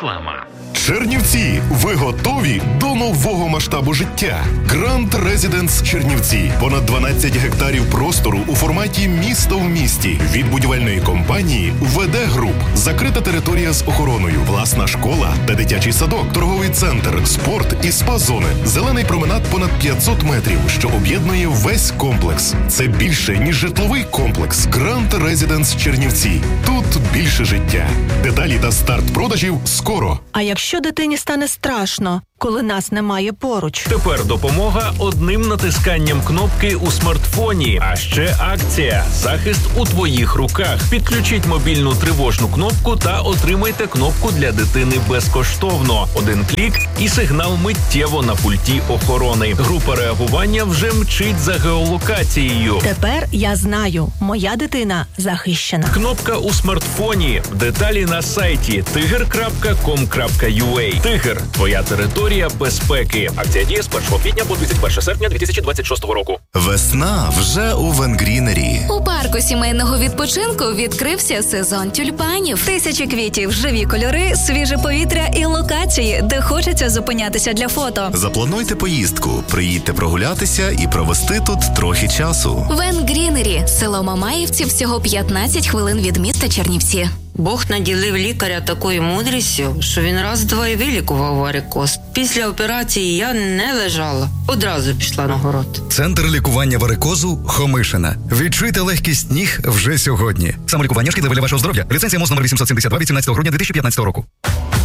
Реклама. Чернівці, ви готові до нового масштабу життя? Grand Residence Чернівці. Понад 12 гектарів простору у форматі місто в місті. Від будівельної компанії ВД Груп. Закрита територія з охороною. Власна школа та дитячий садок. Торговий центр, спорт і спа-зони. Зелений променад понад 500 метрів, що об'єднує весь комплекс. Це більше, ніж житловий комплекс. Grand Residence Чернівці. Тут більше життя. Деталі та старт продажів скоро. А якщо дитині стане страшно, коли нас немає поруч? Тепер допомога одним натисканням кнопки у смартфоні. А ще акція «Захист у твоїх руках». Підключіть мобільну тривожну кнопку та отримайте кнопку для дитини безкоштовно. Один клік і сигнал миттєво на пульті охорони. Група реагування вже мчить за геолокацією. Тепер я знаю, моя дитина захищена. Кнопка у смартфоні. Деталі на сайті tiger.com.ua. Тигр – твоя територія безпеки. Акція діє з 1 квітня по 31 серпня 2026 року. Весна вже у Венгрінері. У парку сімейного відпочинку відкрився сезон тюльпанів. Тисячі квітів, живі кольори, свіже повітря і локації, де хочеться зупинятися для фото. Заплануйте поїздку, приїдьте прогулятися і провести тут трохи часу. Венгрінері. Село Мамаївці, всього 15 хвилин від міста Чернівці. Бог наділив лікаря такою мудрістю, що він раз-два і вилікував варикоз. Після операції я не лежала, одразу пішла на город. Центр лікування варикозу Хомишина. Відчуйте легкість ніг вже сьогодні. Самолікування шкідливе для вашого здоров'я. Ліцензія МОЗ номер 872 від 17 грудня 2015 року.